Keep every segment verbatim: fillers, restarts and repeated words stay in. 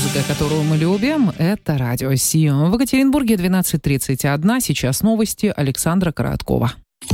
Музыка, которую мы любим, это Радио Си. В Екатеринбурге двенадцать тридцать один. Сейчас новости. Александра Короткова.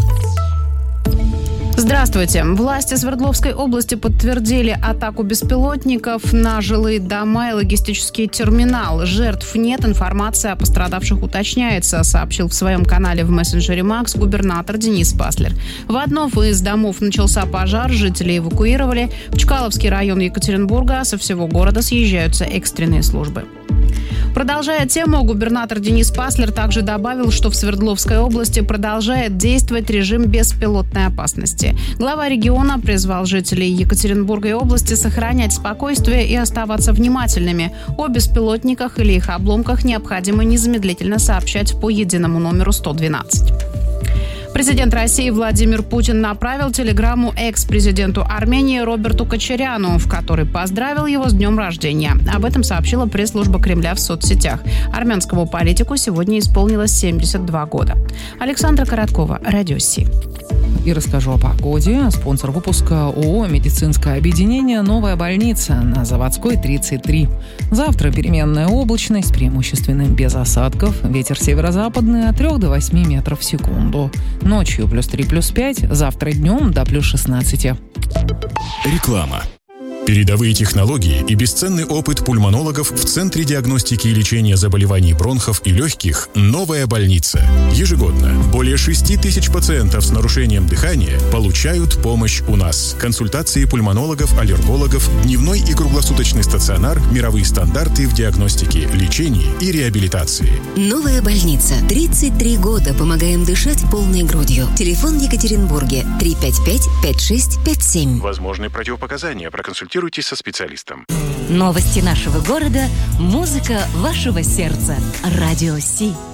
Здравствуйте. Власти Свердловской области подтвердили атаку беспилотников на жилые дома и логистический терминал. Жертв нет, информация о пострадавших уточняется, сообщил в своем канале в мессенджере Макс губернатор Денис Паслер. В одном из домов начался пожар, жители эвакуировали. В Чкаловский район Екатеринбурга со всего города съезжаются экстренные службы. Продолжая тему, губернатор Денис Паслер также добавил, что в Свердловской области продолжает действовать режим беспилотной опасности. Глава региона призвал жителей Екатеринбурга и области сохранять спокойствие и оставаться внимательными. О беспилотниках или их обломках необходимо незамедлительно сообщать по единому номеру сто двенадцать. Президент России Владимир Путин направил телеграмму экс-президенту Армении Роберту Кочаряну, в которой поздравил его с днем рождения. Об этом сообщила пресс-служба Кремля в соцсетях. Армянскому политику сегодня исполнилось семьдесят два года. Александра Короткова, Радио Си. И расскажу о погоде. Спонсор выпуска ООО «Медицинское объединение. Новая больница» на Заводской, тридцать три. Завтра переменная облачность, преимущественно без осадков. Ветер северо-западный от трёх до восьми метров в секунду. Ночью плюс три, плюс пять. Завтра днем до плюс шестнадцати. Реклама. Передовые технологии и бесценный опыт пульмонологов в Центре диагностики и лечения заболеваний бронхов и легких «Новая больница». Ежегодно более шести тысяч пациентов с нарушением дыхания получают помощь у нас. Консультации пульмонологов, аллергологов, дневной и круглосуточный стационар, мировые стандарты в диагностике, лечении и реабилитации. «Новая больница». тридцать три года помогаем дышать полной грудью. Телефон в Екатеринбурге три пять пять пять шесть пять семь. Возможны противопоказания. Проконсультируйтесь со специалистом. Новости нашего города, музыка вашего сердца. Радио Си.